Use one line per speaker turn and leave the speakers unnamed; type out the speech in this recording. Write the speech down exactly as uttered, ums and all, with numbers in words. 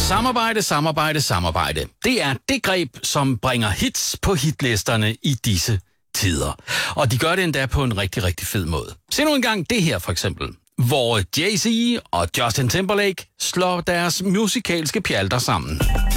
Samarbejde, samarbejde, samarbejde. Det er det greb, som bringer hits på hitlisterne i disse tider. Og de gør det endda på en rigtig, rigtig fed måde. Se nu engang det her for eksempel, hvor Jay-Z og Justin Timberlake slår deres musikalske pjalter sammen.